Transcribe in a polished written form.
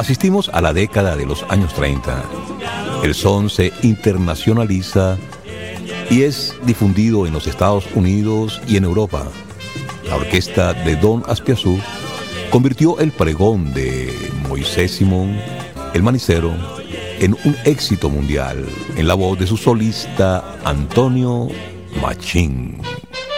Asistimos a la década de los años 30. El son se internacionaliza y es difundido en los Estados Unidos y en Europa. La orquesta de Don Aspiazú convirtió el pregón de Moisés Simón, el manicero, en un éxito mundial en la voz de su solista Antonio Machín.